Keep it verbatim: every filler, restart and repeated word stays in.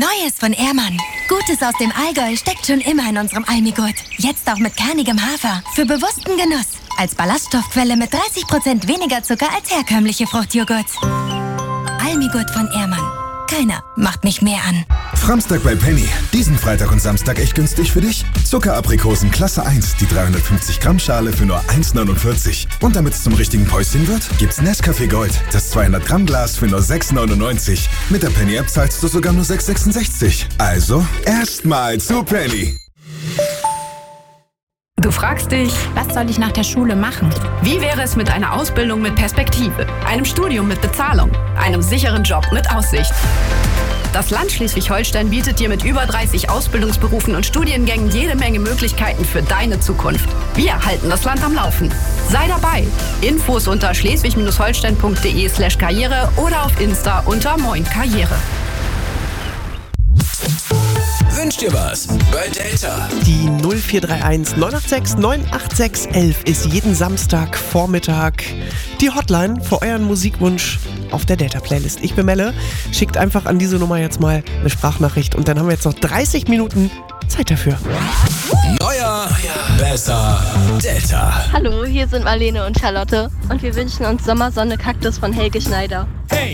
Neues von Ehrmann. Gutes aus dem Allgäu steckt schon immer in unserem Almigurt. Jetzt auch mit kernigem Hafer. Für bewussten Genuss. Als Ballaststoffquelle mit dreißig Prozent weniger Zucker als herkömmliche Fruchtjoghurt. Almigurt von Ehrmann. Keiner macht mich mehr an. Framstag bei Penny. Diesen Freitag und Samstag echt günstig für dich. Zuckeraprikosen Klasse eins, die dreihundertfünfzig Gramm Schale für nur eins neunundvierzig. Und damit es zum richtigen Päuschen wird, gibt's Nescafé Gold, das zweihundert Gramm Glas für nur sechs neunundneunzig. Mit der Penny App zahlst du sogar nur sechs sechsundsechzig. Also erstmal zu Penny. Du fragst dich, was soll ich nach der Schule machen? Wie wäre es mit einer Ausbildung mit Perspektive, einem Studium mit Bezahlung, einem sicheren Job mit Aussicht? Das Land Schleswig-Holstein bietet dir mit über dreißig Ausbildungsberufen und Studiengängen jede Menge Möglichkeiten für deine Zukunft. Wir halten das Land am Laufen. Sei dabei. Infos unter schleswig-holstein.de slash karriere oder auf Insta unter Moin Karriere. Wünsch dir was bei Delta. Die null vier drei eins neun acht sechs neun acht sechs elf ist jeden Samstag Vormittag die Hotline für euren Musikwunsch auf der Delta-Playlist. Ich bin Melle. Schickt einfach an diese Nummer jetzt mal eine Sprachnachricht und dann haben wir jetzt noch dreißig Minuten Zeit dafür. Neuer, besser, Delta. Hallo, hier sind Marlene und Charlotte und wir wünschen uns Sommersonne Kaktus von Helge Schneider. Hey!